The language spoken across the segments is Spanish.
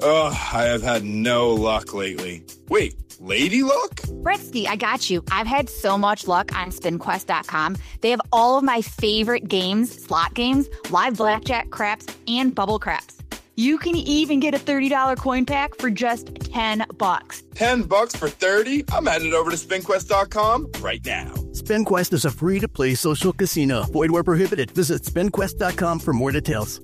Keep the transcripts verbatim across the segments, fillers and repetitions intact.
Ugh, I have had no luck lately. Wait, lady luck? Britsky, I got you. I've had so much luck on spin quest dot com. They have all of my favorite games, slot games, live blackjack, craps, and bubble craps. You can even get a thirty dollars coin pack for just ten bucks. ten bucks for thirty? I'm headed over to spin quest dot com right now. SpinQuest is a free-to-play social casino. Void where prohibited. Visit spin quest dot com for more details.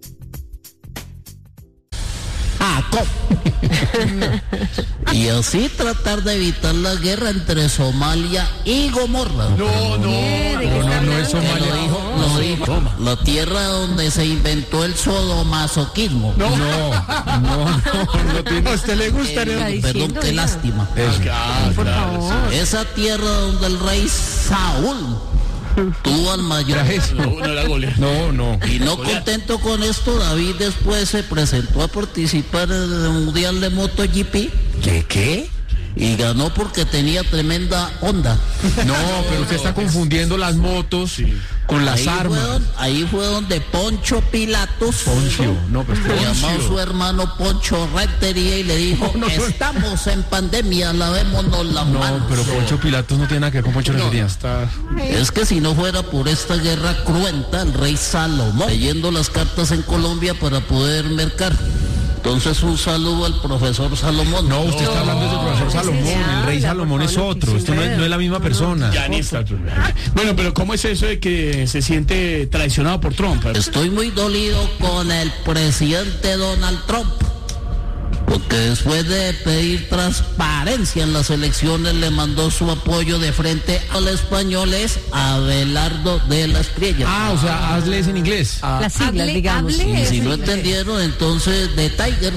Y así tratar de evitar la guerra entre Somalia y Gomorra. No, no, no, no, no es Somalia. Lo dijo, lo dijo. La tierra donde se inventó el sodomasoquismo. No, no, no, no, no tiene. ¿A usted le gusta? Eh, perdón, qué lástima. Eso. Ah, por claro, favor. Esa tierra donde el rey Saúl tuvo al mayor. No, no era Goliat. No, no. Y no contento con esto, David después se presentó a participar en el Mundial de MotoGP. ¿Qué, qué? Y ganó porque tenía tremenda onda. No, pero usted está confundiendo las motos con las ahí armas. Fue donde, ahí fue donde Poncho Pilatos, Poncio, no, pues le llamó a su hermano Poncho Rentería y le dijo, no, no, no. estamos en pandemia, lavémonos las No, manos. pero Poncho Pilatos no tiene nada que ver con Poncho Rentería. Está... Es que si no fuera por esta guerra cruenta, el rey Salomón, leyendo las cartas en Colombia para poder mercar. Entonces un saludo al profesor Salomón. No, usted está hablando del profesor Salomón, el rey Salomón es otro, esto no es, no es la misma persona. Ya ni está. Bueno, pero ¿cómo es eso de que se siente traicionado por Trump? Estoy muy dolido con el presidente Donald Trump, porque después de pedir transparencia en las elecciones le mandó su apoyo de frente al español es Abelardo de la Espriella. Ah, o sea, hazles en inglés. Las siglas, Hable- digamos. hable- Y si no entendieron, entonces de Tiger.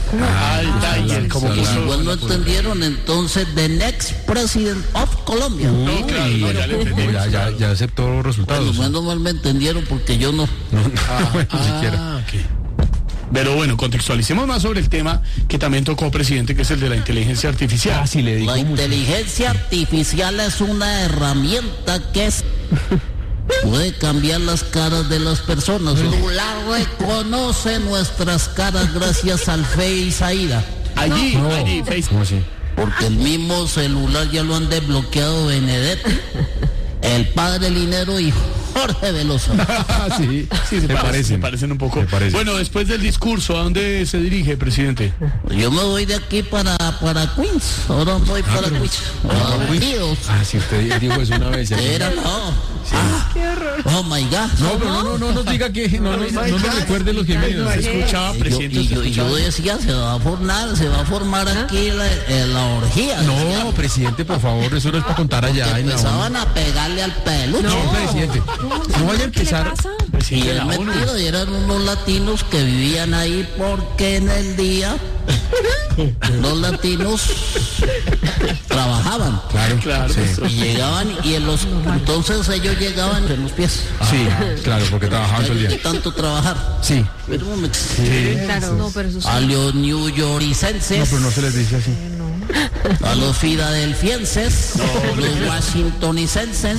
Ay, Tiger, como Y que si igual no entendieron, entonces the next president of Colombia. No, claro, no, ya le entendí. Ya, ya, ya aceptó los resultados. Bueno, menos mal me entendieron porque yo no. Bueno, ni siquiera. Ah, ok. Pero bueno, contextualicemos más sobre el tema que también tocó, presidente, que es el de la inteligencia artificial. Ah, sí, le digo La mucho. inteligencia artificial es una herramienta que es, puede cambiar las caras de las personas. El celular reconoce nuestras caras gracias al Face Aida. Allí, No. allí, Facebook. ¿Cómo así? Porque el mismo celular ya lo han desbloqueado Benedetti, el padre Linero y Jorge Velosa. sí, Sí, se, se parecen, parecen. se parecen un poco. Se parecen. Bueno, después del discurso, ¿a dónde se dirige, presidente? Yo me voy de aquí para, para Queens. Ahora voy para pero- Queens. Ah, Dios. Ah, si usted dijo eso una vez. ya. Era no. Ah, oh my God. No, pero no, no, no nos diga que no, no, no, no nos recuerde los gemidos. Se escuchaba, Y yo, presidente. y yo- se y yo escuchaba. decía, se va a formar, se va a formar aquí la, eh, la orgía. No, presidente, por favor, eso no es para contar allá en la ONU. Empezaban a pegarle al peluche. No, presidente, no vaya a empezar. Y Presidente de es la ONU. mentira, y eran unos latinos que vivían ahí porque en el día los latinos trabajaban. Claro, Claro, sí. pues, Y llegaban y en los entonces ellos llegaban en los pies. Sí, claro, porque trabajaban todo el De día. tanto trabajar. Sí, Pero un momento. Claro, no, pero eso sí. A los New no, Yorkicenses, pero no se les dice así. a los filadelfienses, los washingtonicenses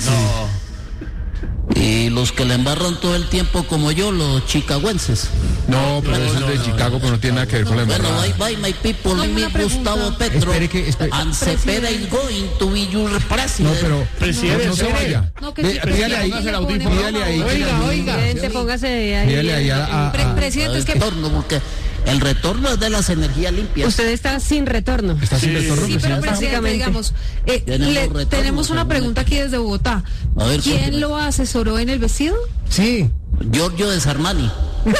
y los que le embarran todo el tiempo como yo, los chicagüenses. No, pero eso es de Chicago, pero no tiene nada que ver con la Bueno, embarrada. bye bye my people, No, me una pregunta. Gustavo Petro, Espere que- espere. and Cepeda is going to be your No, president. pero Presidente, no, no se vaya. No, que Ve- sí, Pídale ahí, presidente, el audífono. pídale ahí. que- Oiga, oiga. Presidente, póngase ahí. Pídale ahí a- a- Pre- a- presidente, es que... retorno, porque el retorno es de las energías limpias. Usted está sin retorno. ¿Está sin retorno, Sí, pero presidente? presidente, Básicamente. digamos, eh, Tenemos le- retorno, tenemos una según pregunta aquí desde Bogotá. A ver, ¿Quién cuénteme. lo asesoró en el vestido? Sí. Giorgio de Sarmani.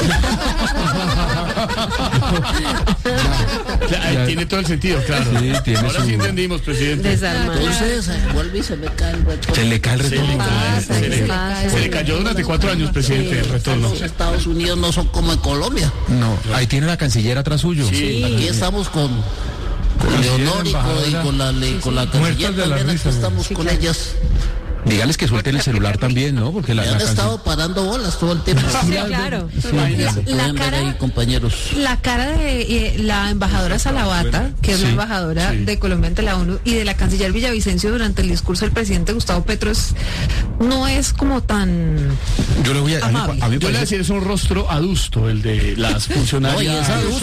Claro, tiene todo el sentido, claro. Sí, tiene Ahora su- sí entendimos, presidente. Desarmado. Entonces eh, vuelve y se me cae el retorno. Se le cae el Se le, retorno. cae, pasa? se, ¿Qué le, pasa? se le cayó durante cuatro años, presidente, el retorno. Los Estados Unidos no son como en Colombia. No, ahí tiene la canciller atrás suyo. Aquí estamos con, con Leonor y con, y con la, le- con la canciller Muertas de la también, aquí risa, estamos con ellas. Dígales que suelten el celular también, ¿no? Porque la, Me la han canción... estado parando bolas todo el tiempo. Sí, claro. Imagínense, La pueden ver cara- ahí, compañeros. La cara de eh, la embajadora Salavata, que es la Sí, embajadora sí. de Colombia ante la ONU, y de la canciller Villavicencio durante el discurso del presidente Gustavo Petro es- no es como tan... Yo le voy a... A mí, Amable. a mí me Yo le voy a parece... decir, es un rostro adusto el de las Oye, funcionarias. es adusto.